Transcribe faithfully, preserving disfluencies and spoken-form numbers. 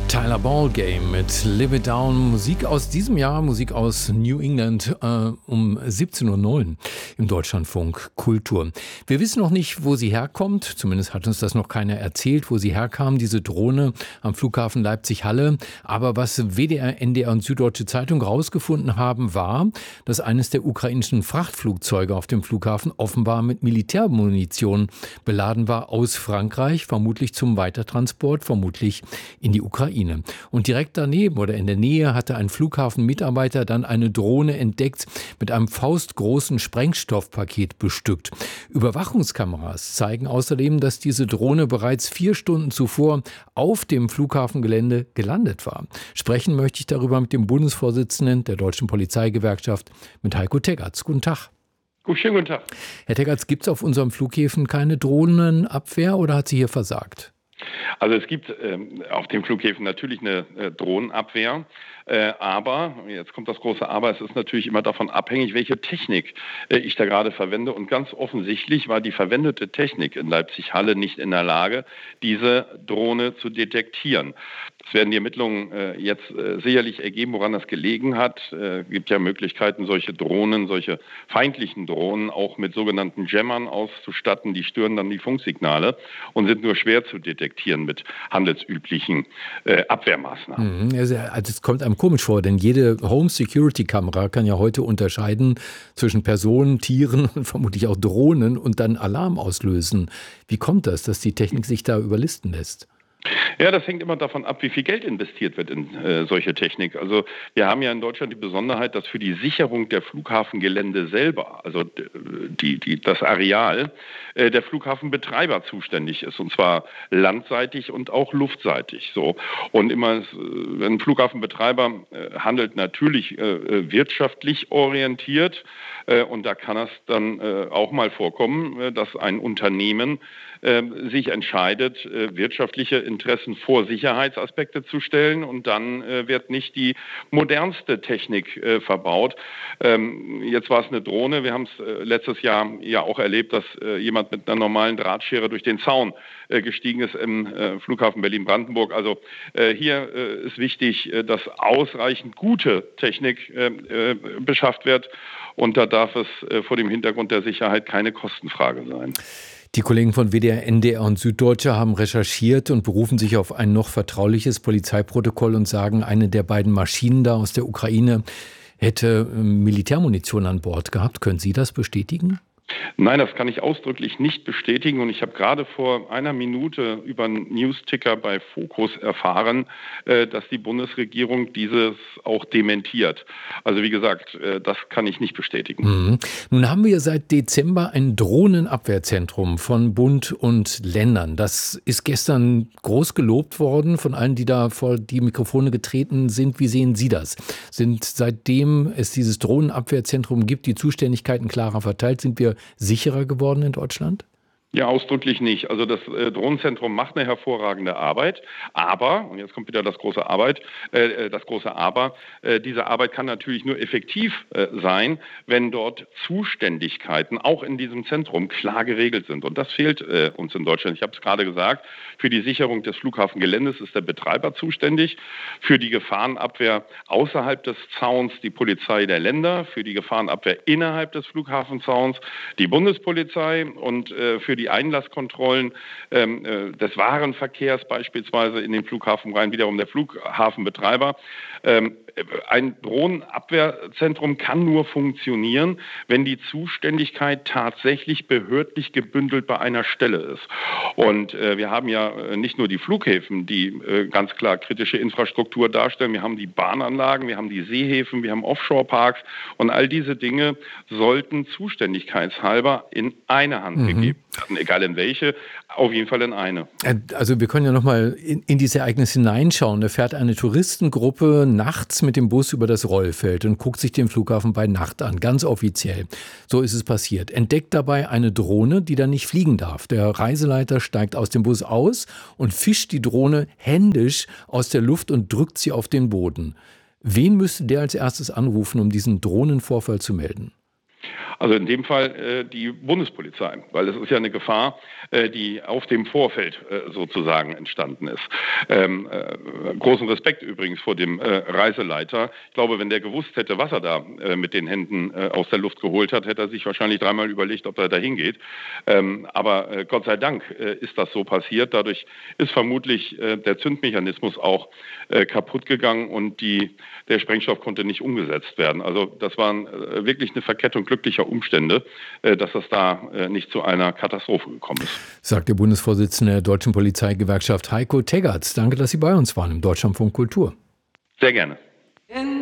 Tyler Ballgame mit Live It Down, Musik aus diesem Jahr, Musik aus New England äh, um siebzehn Uhr neun im Deutschlandfunk Kultur. Wir wissen noch nicht, wo sie herkommt, zumindest hat uns das noch keiner erzählt, wo sie herkam, diese Drohne am Flughafen Leipzig-Halle. Aber was W D R, N D R und Süddeutsche Zeitung rausgefunden haben, war, dass eines der ukrainischen Frachtflugzeuge auf dem Flughafen offenbar mit Militärmunition beladen war aus Frankreich, vermutlich zum Weitertransport, vermutlich in die Ukraine. Und direkt daneben oder in der Nähe hatte ein Flughafenmitarbeiter dann eine Drohne entdeckt, mit einem faustgroßen Sprengstoffpaket bestückt. Überwachungskameras zeigen außerdem, dass diese Drohne bereits vier Stunden zuvor auf dem Flughafengelände gelandet war. Sprechen möchte ich darüber mit dem Bundesvorsitzenden der Deutschen Polizeigewerkschaft, mit Heiko Teggerts. Guten Tag. Schönen guten Tag. Herr Teggerts, gibt es auf unserem Flughäfen keine Drohnenabwehr oder hat sie hier versagt? Also es gibt ähm, auf den Flughäfen natürlich eine äh, Drohnenabwehr, äh, aber, jetzt kommt das große Aber, es ist natürlich immer davon abhängig, welche Technik äh, ich da gerade verwende. Und ganz offensichtlich war die verwendete Technik in Leipzig-Halle nicht in der Lage, diese Drohne zu detektieren. Es werden die Ermittlungen äh, jetzt äh, sicherlich ergeben, woran das gelegen hat. Es äh, gibt ja Möglichkeiten, solche Drohnen, solche feindlichen Drohnen auch mit sogenannten Jammern auszustatten. Die stören dann die Funksignale und sind nur schwer zu detektieren mit handelsüblichen äh, Abwehrmaßnahmen. Mhm. Also es kommt einem komisch vor, denn jede Home-Security-Kamera kann ja heute unterscheiden zwischen Personen, Tieren und vermutlich auch Drohnen und dann Alarm auslösen. Wie kommt das, dass die Technik sich da überlisten lässt? Ja, das hängt immer davon ab, wie viel Geld investiert wird in äh, solche Technik. Also wir haben ja in Deutschland die Besonderheit, dass für die Sicherung der Flughafengelände selber, also die, die, das Areal, äh, der Flughafenbetreiber zuständig ist, und zwar landseitig und auch luftseitig. So. Und immer, äh, ein Flughafenbetreiber äh, handelt natürlich äh, wirtschaftlich orientiert, äh, und da kann es dann äh, auch mal vorkommen, äh, dass ein Unternehmen äh, sich entscheidet, äh, wirtschaftliche Interessen vor Sicherheitsaspekte zu stellen, und dann äh, wird nicht die modernste Technik äh, verbaut. Ähm, jetzt war es eine Drohne. Wir haben es äh, letztes Jahr ja auch erlebt, dass äh, jemand mit einer normalen Drahtschere durch den Zaun äh, gestiegen ist im äh, Flughafen Berlin-Brandenburg. Also äh, hier äh, ist wichtig, äh, dass ausreichend gute Technik äh, äh, beschafft wird, und da darf es äh, vor dem Hintergrund der Sicherheit keine Kostenfrage sein. Die Kollegen von W D R, N D R und Süddeutsche haben recherchiert und berufen sich auf ein noch vertrauliches Polizeiprotokoll und sagen, eine der beiden Maschinen da aus der Ukraine hätte Militärmunition an Bord gehabt. Können Sie das bestätigen? Nein, das kann ich ausdrücklich nicht bestätigen, und ich habe gerade vor einer Minute über einen Newsticker bei Focus erfahren, dass die Bundesregierung dieses auch dementiert. Also wie gesagt, das kann ich nicht bestätigen. Mhm. Nun haben wir seit Dezember ein Drohnenabwehrzentrum von Bund und Ländern. Das ist gestern groß gelobt worden von allen, die da vor die Mikrofone getreten sind. Wie sehen Sie das? Sind seitdem es dieses Drohnenabwehrzentrum gibt, die Zuständigkeiten klarer verteilt? Sind wir sicherer geworden in Deutschland? Ja, ausdrücklich nicht. Also das äh, Drohnenzentrum macht eine hervorragende Arbeit, aber, und jetzt kommt wieder das große Arbeit, äh, das große Aber, äh, diese Arbeit kann natürlich nur effektiv äh, sein, wenn dort Zuständigkeiten auch in diesem Zentrum klar geregelt sind. Und das fehlt äh, uns in Deutschland. Ich habe es gerade gesagt, für die Sicherung des Flughafengeländes ist der Betreiber zuständig, für die Gefahrenabwehr außerhalb des Zauns die Polizei der Länder, für die Gefahrenabwehr innerhalb des Flughafenzauns die Bundespolizei, und äh, für die Einlasskontrollen ähm, äh, des Warenverkehrs beispielsweise in den Flughafen rein, wiederum der Flughafenbetreiber. Ähm, ein Drohnenabwehrzentrum kann nur funktionieren, wenn die Zuständigkeit tatsächlich behördlich gebündelt bei einer Stelle ist. Und äh, wir haben ja nicht nur die Flughäfen, die äh, ganz klar kritische Infrastruktur darstellen, wir haben die Bahnanlagen, wir haben die Seehäfen, wir haben Offshore-Parks, und all diese Dinge sollten zuständigkeitshalber in eine Hand mhm. gegeben werden, egal in welche, auf jeden Fall in eine. Also wir können ja nochmal in, in dieses Ereignis hineinschauen. Da fährt eine Touristengruppe nachts mit dem Bus über das Rollfeld und guckt sich den Flughafen bei Nacht an, ganz offiziell. So ist es passiert. Entdeckt dabei eine Drohne, die dann nicht fliegen darf. Der Reiseleiter steigt aus dem Bus aus und fischt die Drohne händisch aus der Luft und drückt sie auf den Boden. Wen müsste der als erstes anrufen, um diesen Drohnenvorfall zu melden? Also in dem Fall äh, die Bundespolizei, weil es ist ja eine Gefahr, äh, die auf dem Vorfeld äh, sozusagen entstanden ist. Ähm, äh, großen Respekt übrigens vor dem äh, Reiseleiter. Ich glaube, wenn der gewusst hätte, was er da äh, mit den Händen äh, aus der Luft geholt hat, hätte er sich wahrscheinlich dreimal überlegt, ob er da hingeht. Ähm, aber äh, Gott sei Dank äh, ist das so passiert. Dadurch ist vermutlich äh, der Zündmechanismus auch äh, kaputt gegangen und die, der Sprengstoff konnte nicht umgesetzt werden. Also das war äh, wirklich eine Verkettung glücklicher Umstände, dass es da nicht zu einer Katastrophe gekommen ist. Sagt der Bundesvorsitzende der Deutschen Polizeigewerkschaft Heiko Teggerts. Danke, dass Sie bei uns waren im Deutschlandfunk Kultur. Sehr gerne.